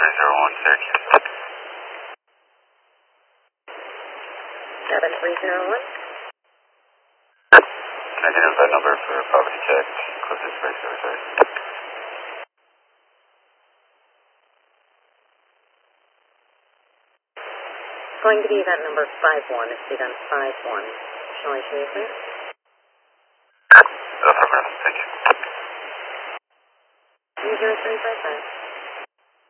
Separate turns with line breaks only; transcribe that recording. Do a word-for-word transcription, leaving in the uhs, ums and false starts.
three zero one, search.
seven three zero one.
Negative, that number for property check, closest space service.
Going to be event number five one. It's event five one. Shall I show you clear?
Affirmative, thank you.
Three zero three five five.